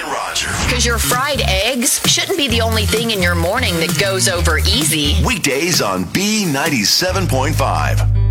and Roger. Because your fried eggs shouldn't be the only thing in your morning that goes over easy. Weekdays on B97.5.